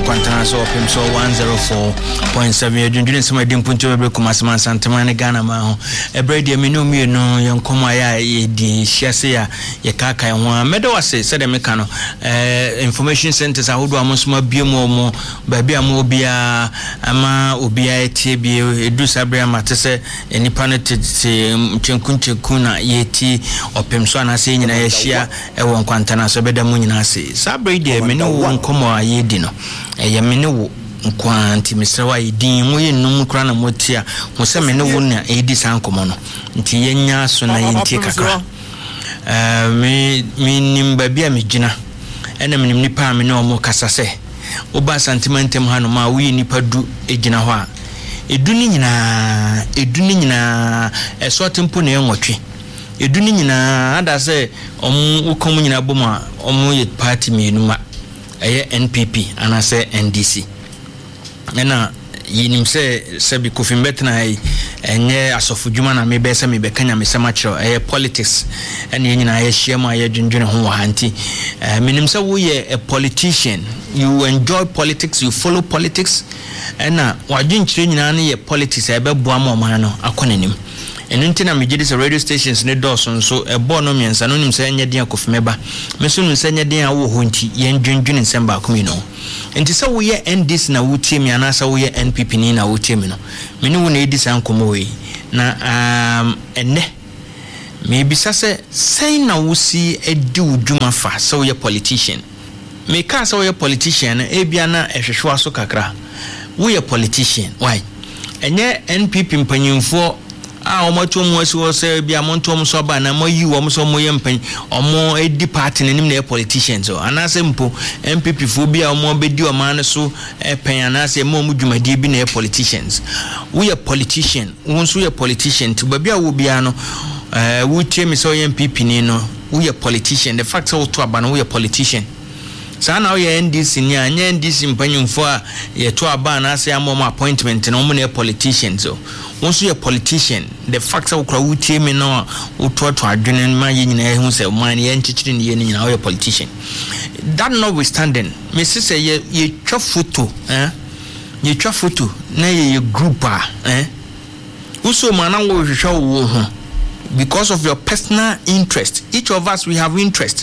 Quantana so pim so 104.7 Junjun some dimpunto be kumasman santamane Ghana ma ebrede me no mi no yenkoma ya di hyiase ya ye kaka ho medo wase said me ka no information centers ahodo amosoma biemu mo ba bia mo bia ama obia etie bi edu sabria matese enipa no tete chenkunchekuna yeti opim so anase nyina ye hia e won Quantana so beda mu nyina ase sabrede me no wonkomo ayedi no eye me ne wo nkwanti misrewa idin mu yenum kra na motia mo se me ne wo na edi sankomo no nti yenya so na yenti kakra me nimba bia me gina ena me nipa me ne omo kasa se oba sentimentem ha no ma wo nipa du egina ho a edu ni nyina eso tempo na enwotwe edu ni nyina ada se ukom nyina boma omo ye party me numa eye NPP anase NDC na yinim se bi kofimbet na enye asofudwuma na me be se me be kanya me sema kiro eye politics ene nyina ye hyiam aye dwendwene ho wahanti minim se wo ye a politician, you enjoy politics, you follow politics na wadwinkyire nyina na ye politics e be boa ma oman no akonanim enuntina megidi se radio stations ne dawson so ebo no miensa no nim se enye den akofimeba meso nim se enye den awo ho nti yen dwendwene nsem ba komi no enti se wo ye NDC na wotie mi ana se wo ye NPP ni na wotie mi no meni wo na edi san komo we na enne me bisa se sei na wosi edi udwuma fa se wo ye politician me ka se wo ye politician e bia na ehwehwe so kakra wo ye politician why enye NPP mpanyimfo omotom wasi se bia montom so ba na mo yi wo so mo yempan omo edi party nanim na politicians o anase mpo MPP fo bia omo bedi o man so pen anase mo dwumadi bi na politicians we are politician wonso ye politician to ba bia wo bia no wo tie mi so MPP ni no we are politician the fact so to aba no we are politician sana o ye NDC ni anya NDC mpanyumfo a ye to aba na ase amom appointment na omo na politicians o wonso ye politician the fact that ukra wutie me no utoto adwene ma ye nyina ehu se man ye nchichiri ne ye nyina o ye politician that notwithstanding me say ye twa photo ye twa photo na ye group uso mana wo hwehwa wo ho because of your personal interest. Each of us, we have interest.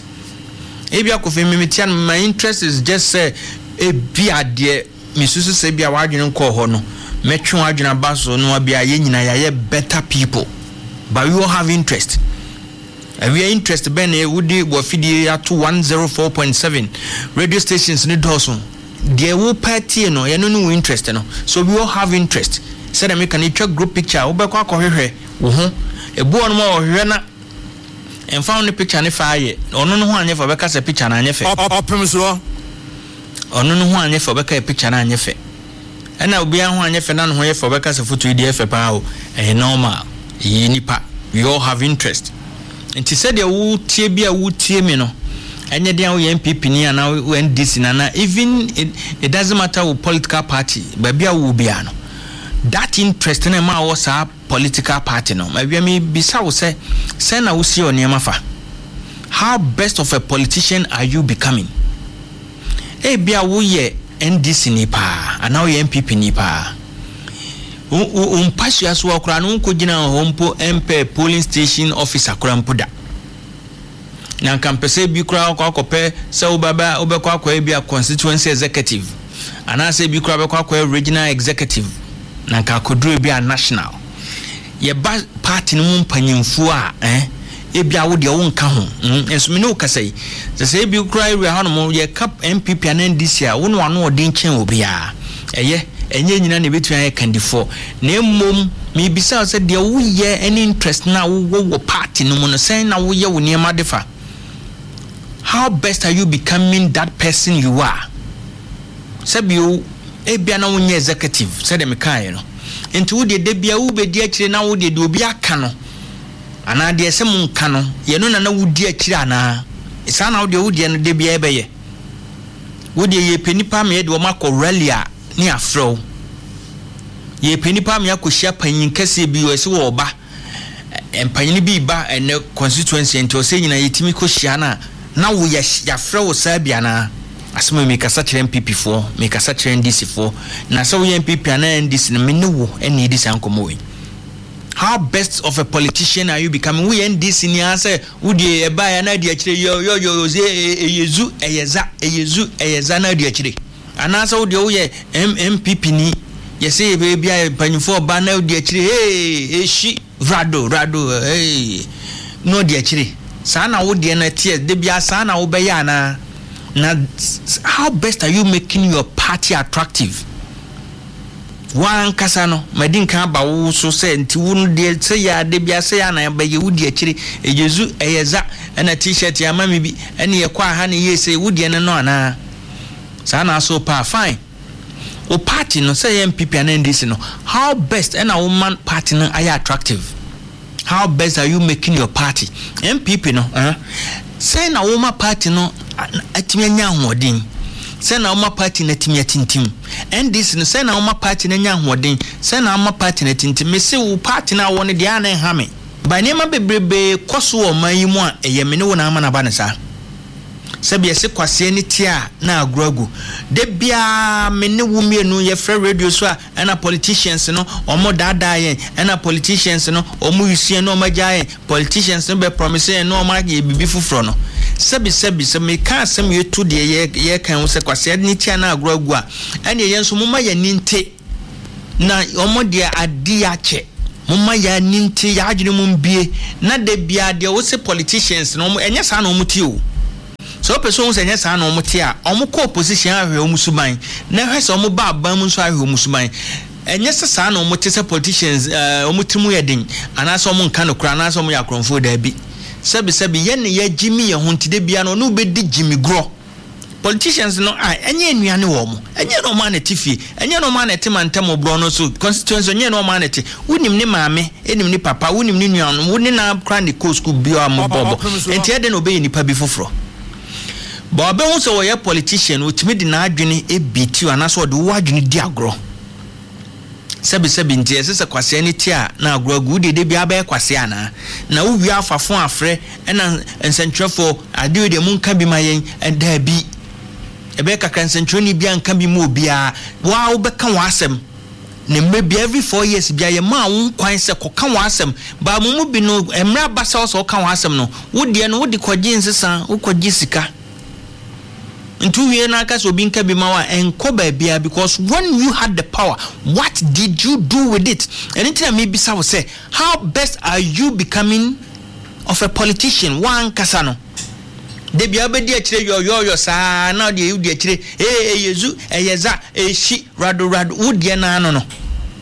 My interest is just say a bia dear Mrs. Sabia Wagin call hono. Metro Wagin Basso no be a better people. But we all have interest. And we are interested Benny Woody Wafidia 104.7 radio stations in Dawson. They will party no, you no interest no. So we all have interest. Said I make an group picture, Obaka a boy more and found the picture and fire. Or no one ever because a picture and your face. Or no one ever because a picture and your face. And I'll be on one if and none for because a foot with the FPAO and normal. Yinipa, we all have interest. And he said, would Tibia would Timino. And yet, MPP near now when this in even it doesn't matter what political party, but be a Wubiano. That interest in a ma was a political party no. Maybe me bisa say send na usi on yamafa. How best of a politician are you becoming? Bia wo ye NDC ni pa, and now ye MPP ni pa. Pasu aso akra no ko gina hompo MP polling station officer kra mpoda. Na kampese bi kra akwakope se obaba obekwa akwa bia constituency executive. Ana se bi kra bekwa akwa regional executive. Na ka kodru bia national. Ye ba party no mpanyimfo a ebia wo de wo nka ho enso me no kasai se ebi kura area ha no ye cap MPP and NDC a wo no ano odi nchen obi a enye nyina na betu an candidate na mmom me bisa se de wo ye any interest na wo party no no say na wo ye wo niema defa. How best are you becoming that person you are? Sabio ebia na wo nye executive say dem kai no enti wo de bia wo be di akire na wo de obi aka no ana de sem nka no ye no na wo di akire ana isa na wo de no de bia ebeye wo de ye penipa me de o makọ rally a ni afro ye penipa me akohia panyin kase bi wo se wo ba empanyin bi ba ene constituency enti o se nyina yetimi kohia na wo ya afro wo sa bia na asema me kasa kyerɛ MPP fo me kasa kyerɛ NDC fo na so we MPP na NDC no me ne wo ɛne di sankomo we. How best of a politician are you becoming? We NDC ni answer udi eba ya na di akire yo eyezu eyeza na di akire anasa udi o ye MPP ni yese be bia panyfo ba na udi akire eshi rado no di akire sa na wo de na tie de bia sa na wo be ya na how best are you making your party attractive? One kasano madin kan ba wo so se nti wo de se ya de bia se ya na ba ye wudi akire ejezu eyeza na t-shirt ya mami bi ene ye kwa ha ne ye se wudi ene no ana sa na so pa fine o party no say MPP and NDC no how best and a woman party no are attractive? How best are you making your party? MPP no say na woman party no atimi anya hodin say na woman party na timi atintim NDC no say na woman party na anya hodin say na woman party na tintim me say wo party na won de ana ha me ba nema bebrebe koso o man yi mu a eyeme ne wo na ama na ba ne sa sabi ese kwase ni tia na agrogu de bia me ne wo mienu ye frɛ radio so a na politicians no omo dada yen na politicians no omo yusie no magya yen politicians no be promise no omo age bibi fufuro no sabi se me ka asem yetu de ye kan wo se kwase ni tia na agrogu a ene ye nso moma ya ninte na omo de adi ache moma ya ninte ya adwene mum bie na de bia de wo se politicians no enye sa na omo ti o. So person say yes na omote a omko opposition ahwe omusuban na hwe se omoba aban mu nso ahwe omusuban enye se sa na omote se politicians omotimu yedin anasa omo nka no kura anasa omo yakronfo da bi sebi ye ne ye jimi ye hontide bia no be di jimi gro politicians no enye enuane wo mo enye no ma na tifie enye no ma na timantem obro no so constituency enye no ma na ti wonim ni maame enim ni papa wonim ni nuanu woni na kra ni co school bi o amobobo enti ede no be ni pa bi foforo. But be so we politician utimi di na adwene ebiti anaso de wo adwene di agro sebi nti ese kwase ani ti a na agro agu de bia ba kwase ana na wo wi afafo afre na nsentwefo ade de mu nka bi mayen da bi ebe kakra nsentwe ni bia nka bi mu obia wa wo be kan wasem ne maybe every 4 years bia ye ma wo kwan se koka wasem ba mu bi no emra basa so kan wasem no wo de no wo de kwaje nsesa wo kwaje sika into we na ka so bi nka bi mawa enkoba bia because when you had the power what did you do with it? Anything me bisa will say how best are you becoming of a politician one kasano de bia be di akire yo sa na de you di akire yezu eyeza eshi rado wo de na no